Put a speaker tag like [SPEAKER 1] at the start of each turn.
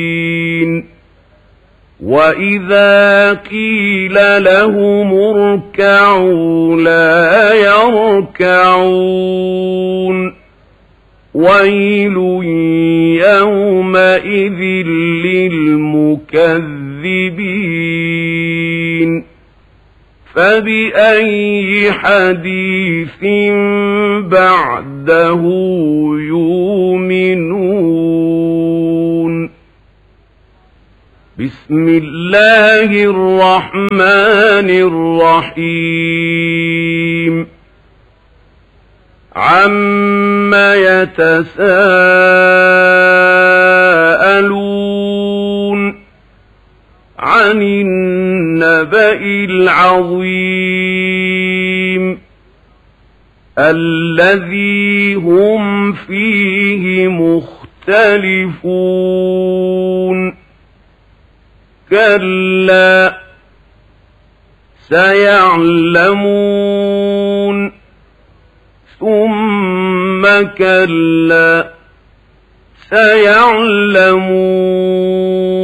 [SPEAKER 1] وَإِذَا قِيلَ لَهُمُ ارْكَعُوا لَا يَرْكَعُونَ وَيْلٌ يَوْمَئِذٍ لِّلْمُكَذِّبِينَ فَبِأَيِّ حَدِيثٍ بَعْدَهُ يُؤْمِنُونَ بسم الله الرحمن الرحيم عَمَّ يَتَسَاءَلُونَ عَنِ النَّبَإِ الْعَظِيمِ الَّذِي هُمْ فِيهِ مُخْتَلِفُونَ كَلَّا سَيَعْلَمُونَ ثُمَّ كَلَّا سَيَعْلَمُونَ